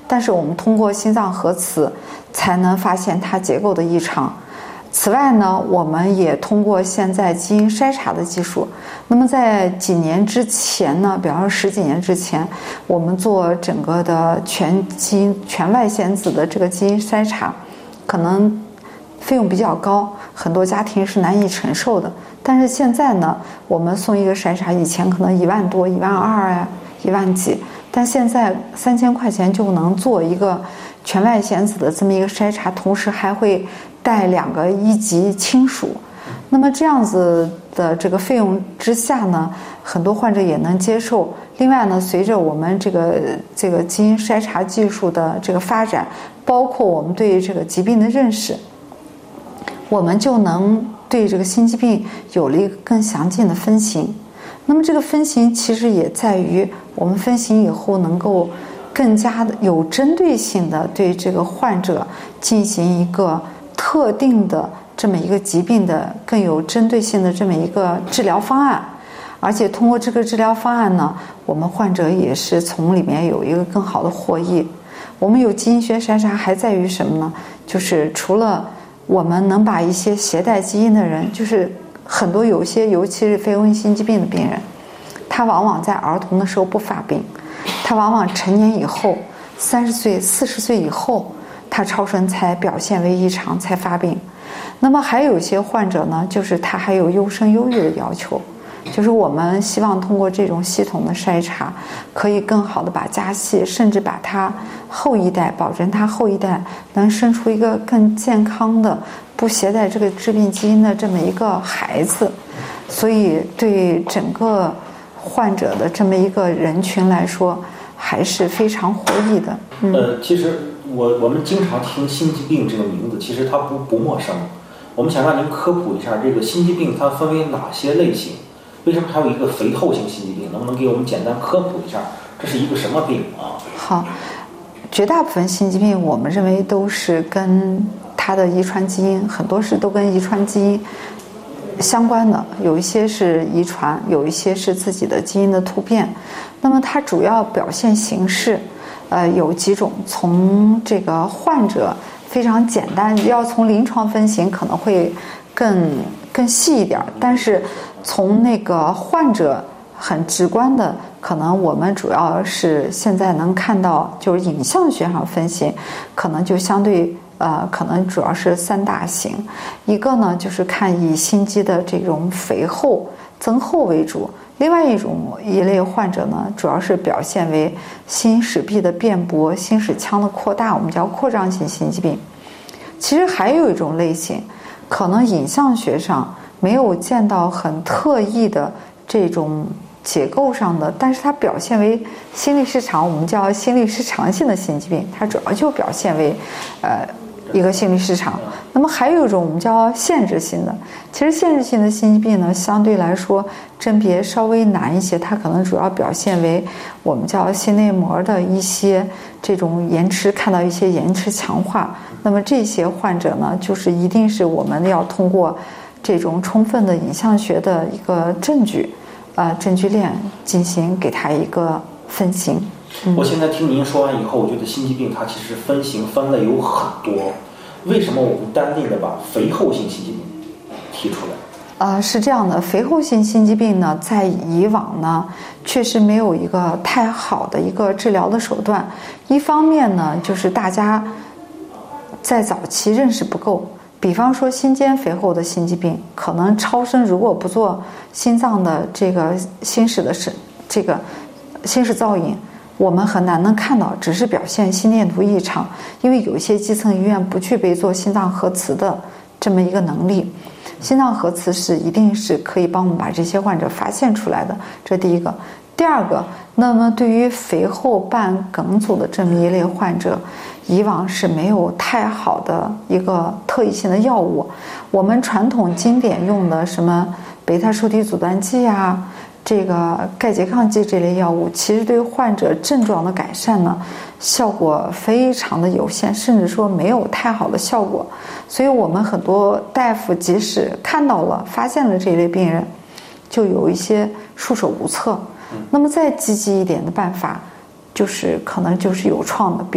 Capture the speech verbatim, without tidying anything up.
但是我们通过心脏核磁才能发现它结构的异常。此外呢，我们也通过现在基因筛查的技术。那么在几年之前呢，比方说十几年之前，我们做整个的全基因、全外显子的这个基因筛查，可能费用比较高，很多家庭是难以承受的。但是现在呢，我们送一个筛查，以前可能一万多、一万二啊、一万几，但现在三千块钱就能做一个全外显子的这么一个筛查，同时还会带两个一级亲属。那么这样子的这个费用之下呢，很多患者也能接受。另外呢，随着我们这个这个基因筛查技术的这个发展，包括我们对这个疾病的认识，我们就能对这个心肌病有了一个更详尽的分型。那么这个分型其实也在于我们分型以后能够更加的有针对性的对这个患者进行一个特定的这么一个疾病的更有针对性的这么一个治疗方案。而且通过这个治疗方案呢，我们患者也是从里面有一个更好的获益。我们有基因学筛查还在于什么呢？就是除了我们能把一些携带基因的人，就是很多有些尤其是非婚心肌病的病人，他往往在儿童的时候不发病，他往往成年以后三十岁四十岁以后，他超声才表现为异常才发病。那么还有一些患者呢，就是他还有优生优育的要求，就是我们希望通过这种系统的筛查，可以更好的把家系，甚至把他后一代，保证他后一代能生出一个更健康的不携带这个致病基因的这么一个孩子。所以对整个患者的这么一个人群来说还是非常获益的。 嗯、呃，其实我我们经常听心肌病这个名字，其实它不不陌生。我们想让您科普一下这个心肌病它分为哪些类型，为什么还有一个肥厚性心肌病？能不能给我们简单科普一下这是一个什么病啊？ 好，绝大部分心肌病我们认为都是跟它的遗传基因，很多是都跟遗传基因相关的，有一些是遗传，有一些是自己的基因的突变。那么它主要表现形式呃，有几种，从这个患者非常简单，要从临床分型可能会更更细一点，但是从那个患者很直观的，可能我们主要是现在能看到，就是影像学上分型，可能就相对呃，可能主要是三大型。一个呢，就是看以心肌的这种肥厚增厚为主。另外一种一类患者呢，主要是表现为心室壁的变薄、心室腔的扩大，我们叫扩张性心肌病。其实还有一种类型，可能影像学上没有见到很特异的这种结构上的，但是它表现为心律失常，我们叫心律失常性的心肌病，它主要就表现为呃一个心律失常。那么还有一种我们叫限制性的，其实限制性的心肌病呢，相对来说甄别稍微难一些，它可能主要表现为我们叫心内膜的一些这种延迟，看到一些延迟强化。那么这些患者呢，就是一定是我们要通过这种充分的影像学的一个证据呃证据链进行给他一个分型。 嗯、我现在听您说完以后，我觉得心肌病它其实分型分类有很多，为什么我们单例的把肥厚性心肌病提出来？ 呃，是这样的，肥厚性心肌病呢，在以往呢，确实没有一个太好的一个治疗的手段。一方面呢，就是大家在早期认识不够，比方说心间肥厚的心肌病，可能超声如果不做心脏的这个心室的是这个心室造影，我们很难能看到，只是表现心电图异常，因为有一些基层医院不具备做心脏核磁的这么一个能力。心脏核磁是一定是可以帮我们把这些患者发现出来的，这第一个。第二个，那么对于肥厚伴梗阻的这么一类患者，以往是没有太好的一个特异性的药物。我们传统经典用的什么贝塔受体阻断剂啊，这个钙拮抗剂这类药物，其实对患者症状的改善呢，效果非常的有限，甚至说没有太好的效果。所以我们很多大夫即使看到了发现了这类病人，就有一些束手无策。那么再积极一点的办法，就是可能就是有创的。